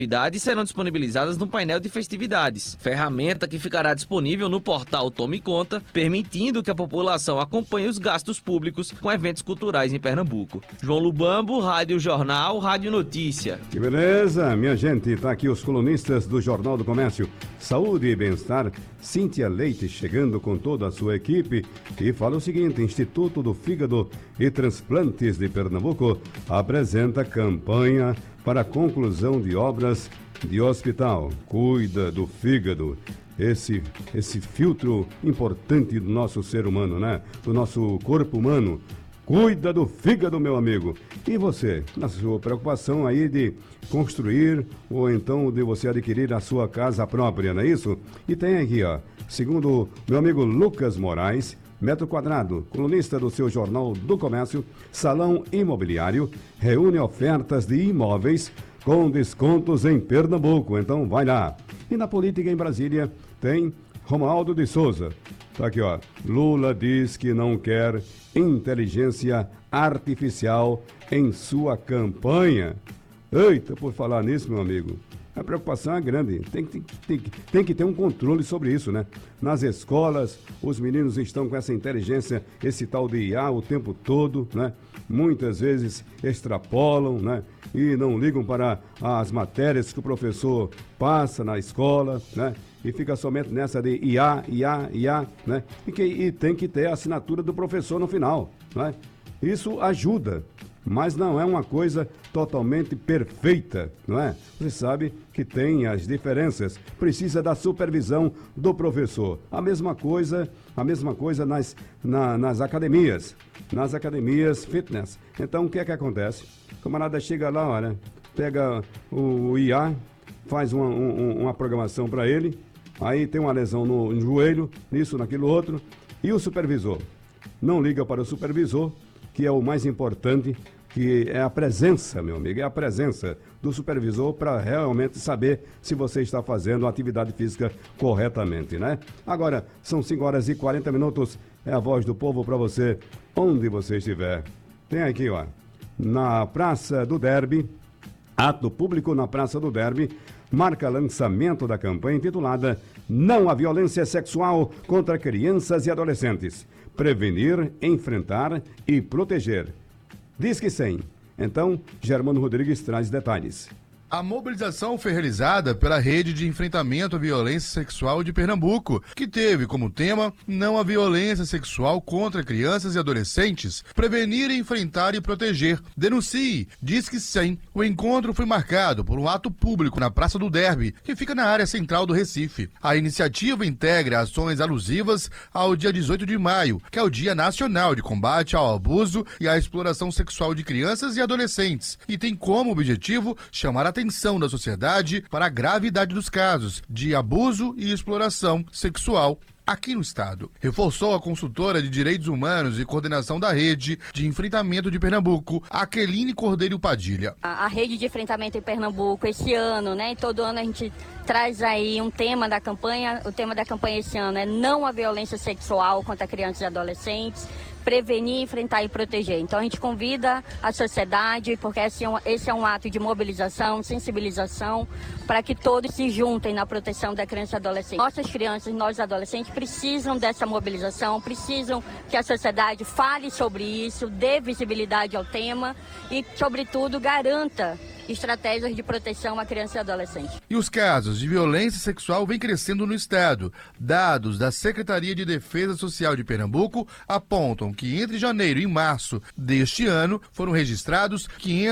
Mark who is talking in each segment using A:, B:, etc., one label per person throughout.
A: atividades serão disponibilizadas no painel de festividades, ferramenta que ficará disponível no portal Tome Conta, permitindo que a população acompanhe os gastos públicos com eventos culturais em Pernambuco. João Lubambo, Rádio Jornal, Rádio Notícia.
B: Que beleza, minha gente, tá aqui os colunistas do Jornal do Comércio, Saúde e Bem-Estar, Cíntia Leite chegando com toda a sua equipe e fala o seguinte: Instituto do Fígado e Transplantes de Pernambuco apresenta campanha para a conclusão de obras de hospital. Cuida do fígado, esse filtro importante do nosso ser humano, né? Do nosso corpo humano. Cuida do fígado, meu amigo. E você, na sua preocupação aí de construir ou então de você adquirir a sua casa própria, não é isso? E tem aqui, ó, segundo meu amigo Lucas Moraes, metro quadrado, colunista do seu Jornal do Comércio, Salão Imobiliário, reúne ofertas de imóveis com descontos em Pernambuco. Então vai lá. E na política em Brasília tem Romualdo de Souza. Tá aqui, ó. Lula diz que não quer inteligência artificial em sua campanha. Eita, por falar nisso, meu amigo, a preocupação é grande. Tem que ter um controle sobre isso, né? Nas escolas, os meninos estão com essa inteligência, esse tal de IA o tempo todo, né? Muitas vezes extrapolam, né? E não ligam para as matérias que o professor passa na escola, né? E fica somente nessa de IA, né? E tem que ter a assinatura do professor no final, né? Isso ajuda, mas não é uma coisa totalmente perfeita, não é? Você sabe que tem as diferenças, precisa da supervisão do professor. A mesma coisa nas academias fitness. Então, o que é que acontece? O camarada chega lá, olha, pega o IA, faz uma programação para ele, aí tem uma lesão no joelho, nisso, naquilo outro, e o supervisor não liga para o supervisor, que é o mais importante, que é a presença, meu amigo, é a presença do supervisor para realmente saber se você está fazendo a atividade física corretamente, né? Agora, são 5h40, é a voz do povo para você, onde você estiver. Tem aqui, ó, na Praça do Derby, ato público na Praça do Derby, marca lançamento da campanha intitulada Não à Violência Sexual contra Crianças e Adolescentes. Prevenir, enfrentar e proteger. Disque 100. Então, Germano Rodrigues traz detalhes.
C: A mobilização foi realizada pela Rede de Enfrentamento à Violência Sexual de Pernambuco, que teve como tema Não à Violência Sexual contra Crianças e Adolescentes, prevenir, enfrentar e proteger. Denuncie, Disque 100. O encontro foi marcado por um ato público na Praça do Derby, que fica na área central do Recife. A iniciativa integra ações alusivas ao dia 18 de maio, que é o Dia Nacional de Combate ao Abuso e à Exploração Sexual de Crianças e Adolescentes, e tem como objetivo chamar a atenção da sociedade para a gravidade dos casos de abuso e exploração sexual aqui no estado. Reforçou a consultora de Direitos Humanos e Coordenação da Rede de Enfrentamento de Pernambuco, Aqueline Cordeiro Padilha.
D: A Rede de Enfrentamento em Pernambuco, esse ano, né, e todo ano a gente traz aí um tema da campanha. O tema da campanha esse ano é Não à Violência Sexual contra Crianças e Adolescentes, prevenir, enfrentar e proteger. Então a gente convida a sociedade, porque esse é um ato de mobilização, sensibilização, para que todos se juntem na proteção da criança e adolescente. Nossas crianças, nós adolescentes precisam dessa mobilização, precisam que a sociedade fale sobre isso, dê visibilidade ao tema e, sobretudo, garanta estratégias de proteção à criança e adolescente.
C: E os casos de violência sexual vêm crescendo no estado. Dados da Secretaria de Defesa Social de Pernambuco apontam que entre janeiro e março deste ano foram registrados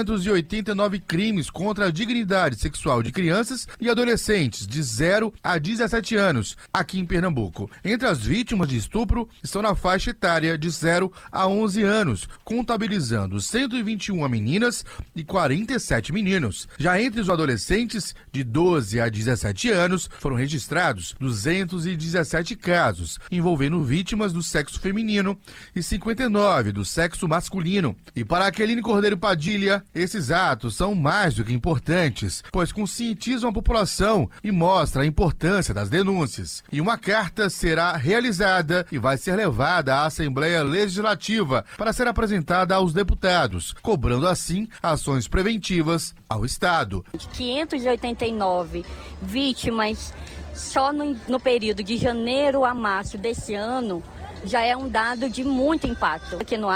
C: 589 crimes contra a dignidade sexual de crianças e adolescentes de 0 a 17 anos aqui em Pernambuco. Entre as vítimas de estupro estão na faixa etária de 0 a 11 anos, contabilizando 121 meninas e 47 meninos. Já entre os adolescentes de 12 a 17 anos foram registrados 217 casos, envolvendo vítimas do sexo feminino e 59 do sexo masculino. E para Aqueline Cordeiro Padilha, esses atos são mais do que importantes, pois conscientizam a população e mostram a importância das denúncias. E uma carta será realizada e vai ser levada à Assembleia Legislativa para ser apresentada aos deputados, cobrando assim ações preventivas vítimas ao Estado.
D: 589 vítimas só no período de janeiro a março desse ano já é um dado de muito impacto. Aqui no